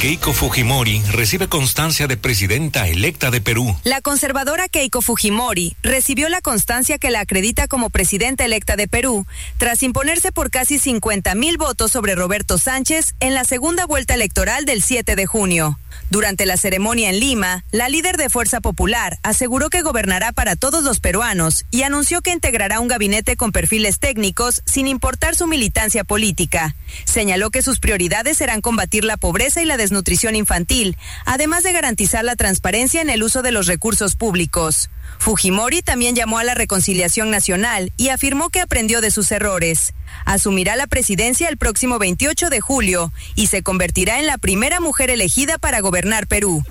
Keiko Fujimori recibe constancia de presidenta electa de Perú. La conservadora Keiko Fujimori recibió la constancia que la acredita como presidenta electa de Perú, tras imponerse por casi 50,000 votos sobre Roberto Sánchez en la segunda vuelta electoral del 7 de junio. Durante la ceremonia en Lima, la líder de Fuerza Popular aseguró que gobernará para todos los peruanos y anunció que integrará un gabinete con perfiles técnicos sin importar su militancia política. Señaló que sus prioridades serán combatir la pobreza y la desnutrición infantil, además de garantizar la transparencia en el uso de los recursos públicos. Fujimori también llamó a la reconciliación nacional y afirmó que aprendió de sus errores. Asumirá la presidencia el próximo 28 de julio y se convertirá en la primera mujer elegida para gobernar Perú.